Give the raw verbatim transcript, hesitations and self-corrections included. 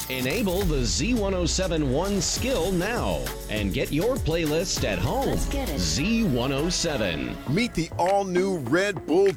Enable the Z one seven One skill now and get your playlist at home. Let's get it. Z one oh seven. Meet the all-new Red Bull